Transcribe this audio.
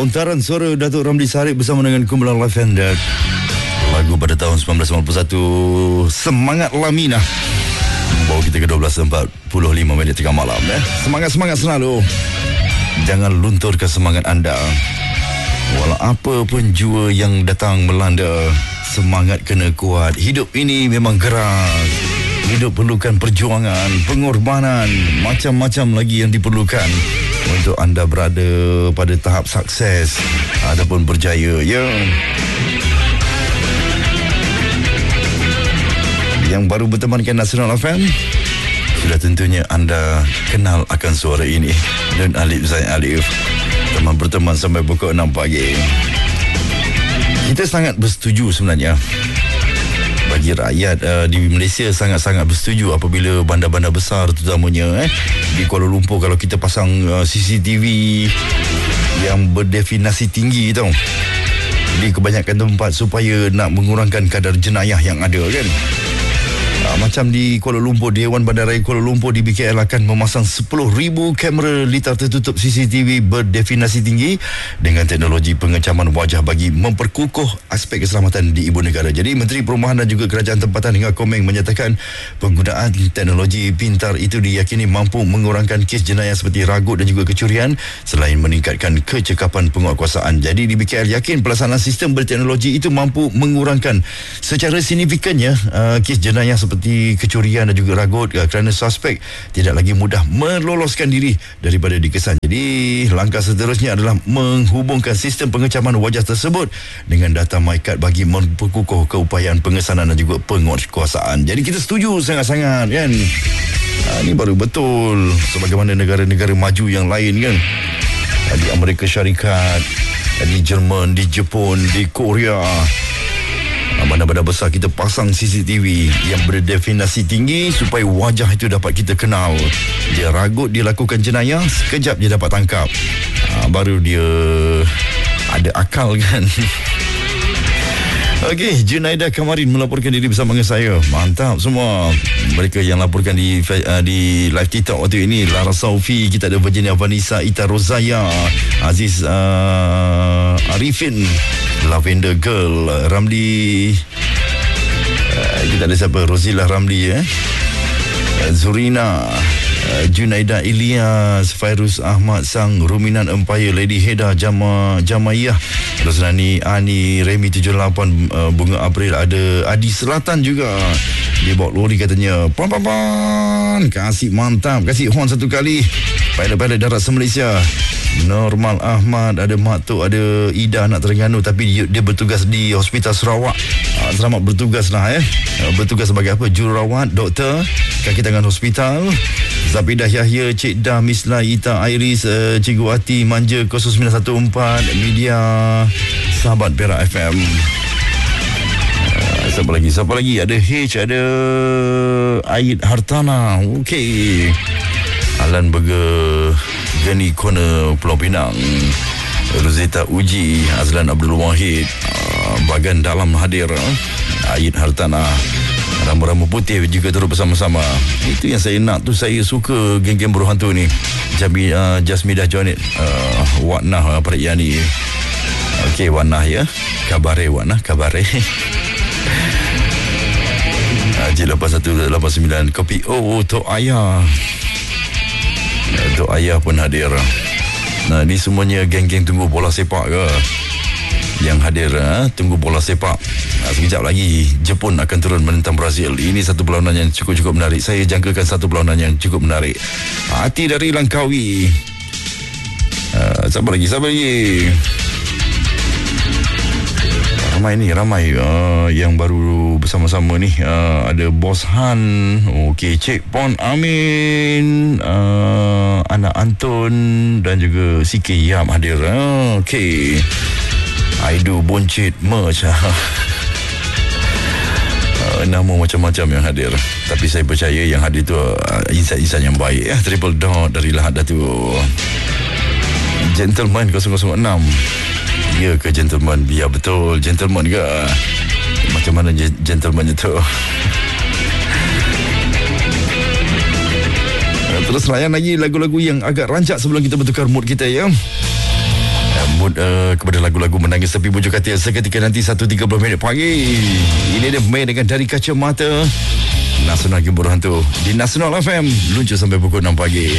lontaran suara Datuk Ramli Sarip bersama dengan kumpulan Live Handed. Lagu pada tahun 1991, Semangat Lamina. Bawa kita ke 12.45 minit tengah malam. Semangat-semangat selalu. Jangan lunturkan semangat anda. Walau apa pun jua yang datang melanda, semangat kena kuat. Hidup ini memang keras. Hidup perlukan perjuangan, pengorbanan, macam-macam lagi yang diperlukan untuk anda berada pada tahap sukses ataupun berjaya. Yang baru bertemankan Nasional FM, sudah tentunya anda kenal akan suara ini. Dan Alif Zain Alif, teman berteman sampai pukul 6 pagi. Kita sangat bersetuju sebenarnya. Bagi rakyat di Malaysia sangat-sangat bersetuju apabila bandar-bandar besar terutamanya di Kuala Lumpur, kalau kita pasang CCTV yang berdefinasi tinggi tau, di kebanyakan tempat supaya nak mengurangkan kadar jenayah yang ada kan. Macam di Kuala Lumpur, Dewan Bandaraya Kuala Lumpur di BKL akan memasang 10,000 kamera litar tertutup CCTV berdefinasi tinggi dengan teknologi pengecaman wajah bagi memperkukuh aspek keselamatan di ibu negara. Jadi Menteri Perumahan dan juga Kerajaan Tempatan hingga Komeng menyatakan penggunaan teknologi pintar itu diyakini mampu mengurangkan kes jenayah seperti ragut dan juga kecurian selain meningkatkan kecekapan penguatkuasaan. Jadi di BKL yakin pelaksanaan sistem berteknologi itu mampu mengurangkan secara signifikannya kes jenayah seperti kecurian dan juga ragut kerana suspek tidak lagi mudah meloloskan diri daripada dikesan. Jadi langkah seterusnya adalah menghubungkan sistem pengecaman wajah tersebut dengan data MyKad bagi memperkukuh keupayaan pengesanan dan juga penguatkuasaan. Jadi kita setuju sangat-sangat kan. Ini baru betul sebagaimana negara-negara maju yang lain kan. Di Amerika Syarikat, di Jerman, di Jepun, di Korea, bandar-bandar besar kita pasang CCTV yang berdefinasi tinggi supaya wajah itu dapat kita kenal. Dia ragut, dia lakukan jenayah, sekejap dia dapat tangkap. Baru dia ada akal kan. Okey, Junaidah Kamarin melaporkan diri bersama dengan saya. Mantap semua. Mereka yang laporkan di live TikTok waktu ini, Lara Saufi, kita ada Virginia Vanessa, Ita Rozaya, Aziz Arifin, Lavender Girl, Ramli, kita ada siapa? Rozilah Ramli, Zurina, Junaidah Ilyas, Fairuz Ahmad Sang, Ruminan Empire, Lady Heda, Jamayah, Rosnani Ani, Remy 78, Bunga April, ada Adi Selatan juga. Dia bawa lori katanya. Pan. Kasih mantap, kasih horn satu kali. Pilot darat se-Malaysia. Normal Ahmad, ada Mak Tok, ada Ida anak Terengganu tapi dia bertugas di Hospital Sarawak. Selamat bertugas lah bertugas sebagai apa? Jururawat, doktor, kaki tangan hospital. Zabidah Yahya, Cik Dah, Misla, Ita, Iris, Cikgu Ati, Manja 0914, media sahabat Perak FM. Siapa lagi? Ada H, ada Aid Hartana. Okey. Alan Burger, Gani Corner, Pulau Pinang, Rosetta Uji, Azlan Abdul Wahid, Bagan Dalam hadir, Aid Hartana, Rambu-rambu putih juga turut bersama-sama. Itu yang saya nak tu. Saya suka geng-geng berhantu ni. Jasmidah Jonit, Waknah Periani. Okey, Waknah ya. Kabare Waknah, kabare. J8189 kopi Tok Ayah. Tok Ayah pun hadir. Nah, ni semuanya geng-geng tunggu bola sepak ke yang hadir, tunggu bola sepak. Sekejap lagi Jepun akan turun menentang Brazil. Ini satu perlawanan yang cukup menarik. Saya jangkakan satu perlawanan yang cukup menarik. Hati dari Langkawi. Siapa lagi? Ramai yang baru bersama-sama ni. Ada Bos Han, okey, Cik Pon Amin, anak Anton dan juga CK Yam hadir. Okey, Aidu Boncit Merch. Nama macam-macam yang hadir. Tapi saya percaya yang hadir tu insan-insan yang baik. Triple dot dari Lahad Datuk. Gentleman 006. Ya ke gentleman? Biar betul gentleman ke? Macam mana gentleman itu? Terus layan lagi lagu-lagu yang agak rancak sebelum kita bertukar mood kita ya. mood kepada lagu-lagu menangis tepi bujur katil seketika nanti 1.30 minit pagi. Ini dia Mei dengan Dari Kacamata. Nasional Gembor Hantu di Nasional FM luncur sampai pukul 6 pagi.